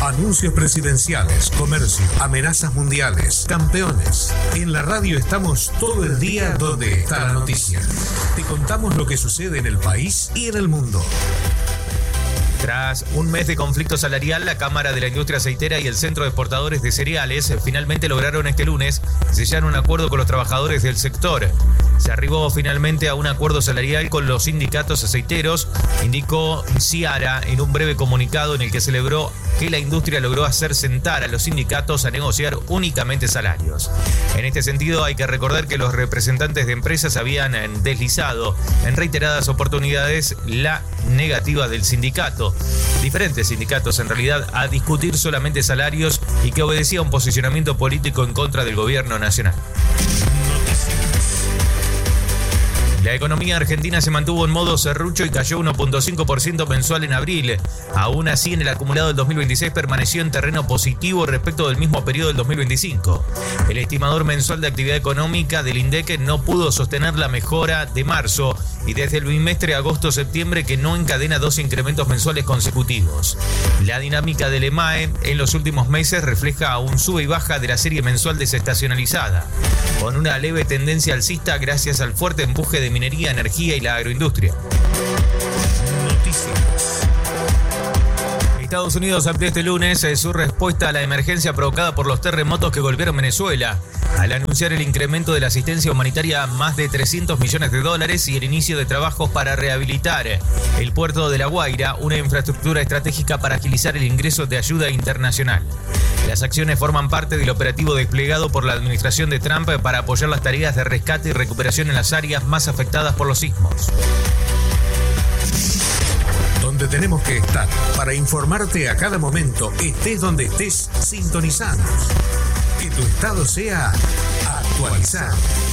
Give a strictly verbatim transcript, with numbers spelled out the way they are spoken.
Anuncios presidenciales, comercio, amenazas mundiales, campeones. En la radio estamos todo el día donde está la noticia. Te contamos lo que sucede en el país y en el mundo. Tras un mes de conflicto salarial, la Cámara de la Industria Aceitera y el Centro de Exportadores de Cereales finalmente lograron este lunes sellar un acuerdo con los trabajadores del sector. Se arribó finalmente a un acuerdo salarial con los sindicatos aceiteros, indicó Ciara en un breve comunicado en el que celebró que la industria logró hacer sentar a los sindicatos a negociar únicamente salarios. En este sentido, hay que recordar que los representantes de empresas habían deslizado en reiteradas oportunidades la negativa del sindicato, diferentes sindicatos en realidad, a discutir solamente salarios y que obedecía a un posicionamiento político en contra del gobierno nacional. La economía argentina se mantuvo en modo serrucho y cayó uno punto cinco por ciento mensual en abril. Aún así, en el acumulado del dos mil veintiséis permaneció en terreno positivo respecto del mismo periodo del dos mil veinticinco. El estimador mensual de actividad económica del INDEC no pudo sostener la mejora de marzo y desde el bimestre agosto-septiembre que no encadena dos incrementos mensuales consecutivos. La dinámica del EMAE en los últimos meses refleja un sube y baja de la serie mensual desestacionalizada, con una leve tendencia alcista gracias al fuerte empuje de minería, energía y la agroindustria. Noticias. Estados Unidos amplió este lunes su respuesta a la emergencia provocada por los terremotos que golpearon Venezuela, al anunciar el incremento de la asistencia humanitaria a más de trescientos millones de dólares y el inicio de trabajos para rehabilitar el puerto de La Guaira, una infraestructura estratégica para agilizar el ingreso de ayuda internacional. Las acciones forman parte del operativo desplegado por la administración de Trump para apoyar las tareas de rescate y recuperación en las áreas más afectadas por los sismos. Donde tenemos que estar para informarte a cada momento, estés donde estés, sintonizados. Que tu estado sea actualizado.